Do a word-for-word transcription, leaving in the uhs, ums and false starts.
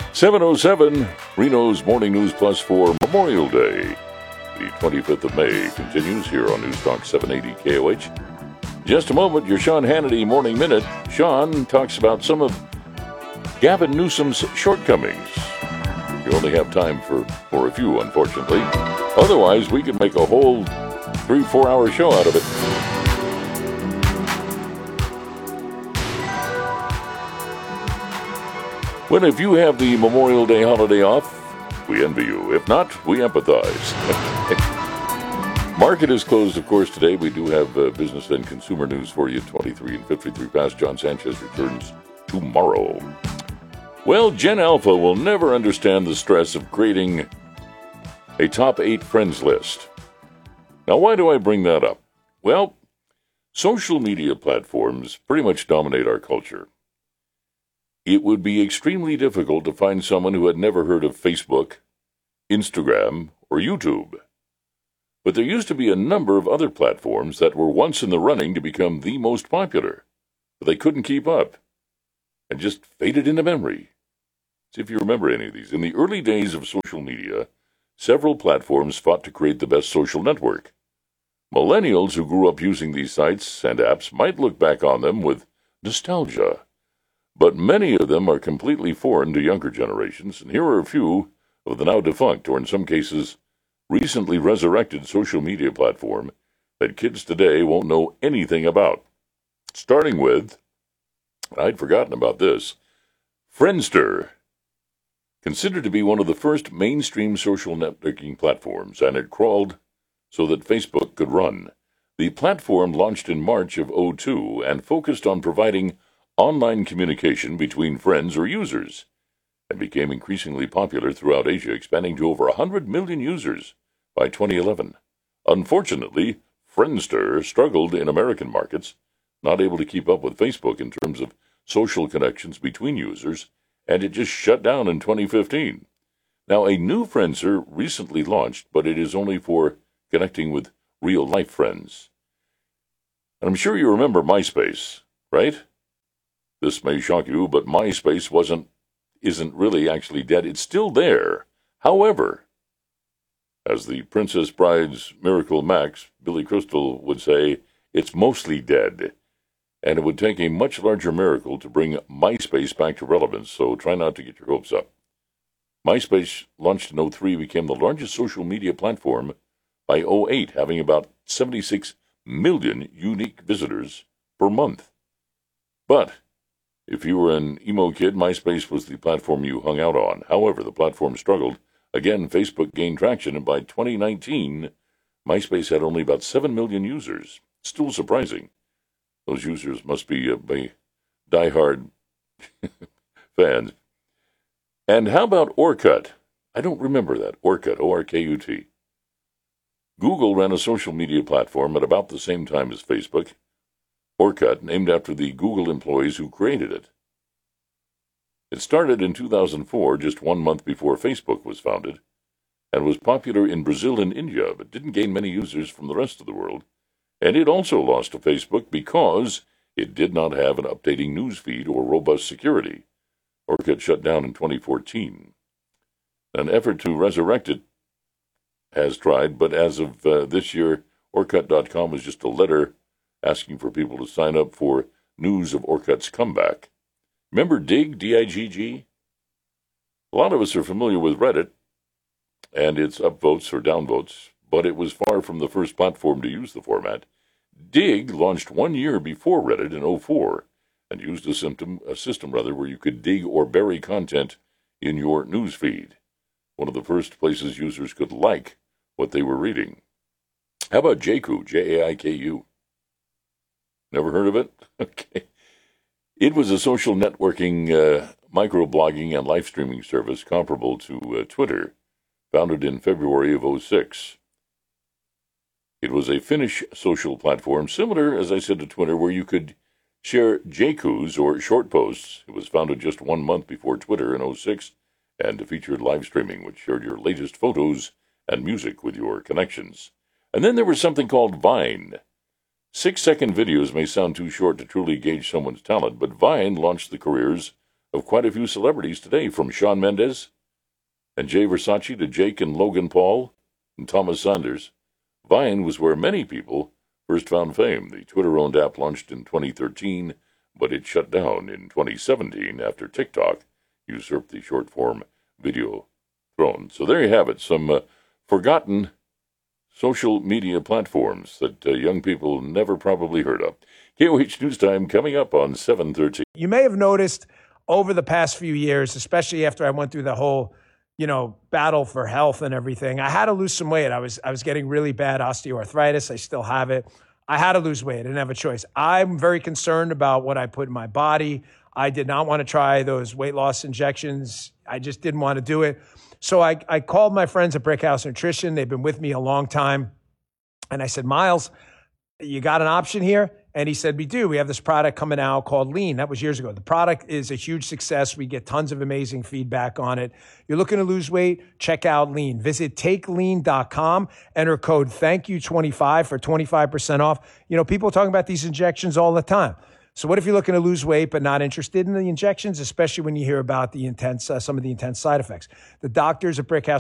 seven oh seven, Reno's Morning News Plus for Memorial Day. The twenty-fifth of May continues here on News Talk seven eighty K O H. Just a moment, your Sean Hannity Morning Minute. Sean talks about some of Gavin Newsom's shortcomings. You only have time for, for a few, unfortunately. Otherwise, we could make a whole three, four-hour show out of it. Well, if you have the Memorial Day holiday off, we envy you. If not, we empathize. Market is closed, of course, today. We do have uh, business and consumer news for you. twenty-three and fifty-three past. John Sanchez returns tomorrow. Well, Gen Alpha will never understand the stress of creating a top eight friends list. Now, why do I bring that up? Well, social media platforms pretty much dominate our culture. It would be extremely difficult to find someone who had never heard of Facebook, Instagram, or YouTube. But there used to be a number of other platforms that were once in the running to become the most popular, but they couldn't keep up and just faded into memory. See if you remember any of these. In the early days of social media, several platforms fought to create the best social network. Millennials who grew up using these sites and apps might look back on them with nostalgia. But many of them are completely foreign to younger generations, and here are a few of the now defunct, or in some cases, recently resurrected social media platform that kids today won't know anything about. Starting with, I'd forgotten about this, Friendster. Considered to be one of the first mainstream social networking platforms, and it crawled so that Facebook could run. The platform launched in March of oh two and focused on providing online communication between friends or users, and became increasingly popular throughout Asia, expanding to over one hundred million users by twenty eleven. Unfortunately, Friendster struggled in American markets, not able to keep up with Facebook in terms of social connections between users, and it just shut down in twenty fifteen. Now, a new Friendster recently launched, but it is only for connecting with real-life friends. And I'm sure you remember MySpace, right? This may shock you, but MySpace wasn't, isn't really actually dead. It's still there. However, as the Princess Bride's Miracle Max, Billy Crystal, would say, it's mostly dead. And it would take a much larger miracle to bring MySpace back to relevance, so try not to get your hopes up. MySpace, launched in oh three, became the largest social media platform by oh eight, having about seventy-six million unique visitors per month. But if you were an emo kid, MySpace was the platform you hung out on. However, the platform struggled. Again, Facebook gained traction, and by twenty nineteen, MySpace had only about seven million users. Still surprising. Those users must be uh, by diehard fans. And how about Orkut? I don't remember that. Orkut, O R K U T. Google ran a social media platform at about the same time as Facebook. Orkut, named after the Google employees who created it. It started in two thousand four, just one month before Facebook was founded, and was popular in Brazil and India, but didn't gain many users from the rest of the world. And it also lost to Facebook because it did not have an updating news feed or robust security. Orkut shut down in twenty fourteen. An effort to resurrect it has tried, but as of uh, this year, Orkut dot com was just a letter asking for people to sign up for news of Orkut's comeback. Remember Digg, D I G G? A lot of us are familiar with Reddit and its upvotes or downvotes, but it was far from the first platform to use the format. Digg launched one year before Reddit in oh four and used a, symptom, a system rather where you could dig or bury content in your news feed. One of the first places users could like what they were reading. How about Jaiku, J A I K U? Never heard of it? Okay. It was a social networking, uh, microblogging, and live streaming service comparable to uh, Twitter, founded in February of oh six. It was a Finnish social platform, similar, as I said, to Twitter, where you could share Jaikus or short posts. It was founded just one month before Twitter in oh six and featured live streaming, which shared your latest photos and music with your connections. And then there was something called Vine. Six-second videos may sound too short to truly gauge someone's talent, but Vine launched the careers of quite a few celebrities today, from Shawn Mendes and Jay Versace to Jake and Logan Paul and Thomas Sanders. Vine was where many people first found fame. The Twitter-owned app launched in twenty thirteen, but it shut down in twenty seventeen after TikTok usurped the short-form video throne. So there you have it, some uh, forgotten social media platforms that uh, young people never probably heard of. K O H News Time coming up on seven thirteen. You may have noticed over the past few years, especially after I went through the whole, you know, battle for health and everything, I had to lose some weight. I was I was getting really bad osteoarthritis. I still have it. I had to lose weight. I didn't have a choice. I'm very concerned about what I put in my body. I did not want to try those weight loss injections. I just didn't want to do it. So I, I called my friends at Brickhouse Nutrition. They've been with me a long time. And I said, Miles, you got an option here? And he said, we do. We have this product coming out called Lean. That was years ago. The product is a huge success. We get tons of amazing feedback on it. You're looking to lose weight? Check out Lean. Visit take lean dot com. Enter code thank you twenty-five for twenty-five percent off. You know, people are talking about these injections all the time. So what if you're looking to lose weight but not interested in the injections, especially when you hear about the intense, uh, some of the intense side effects? The doctors at Brickhouse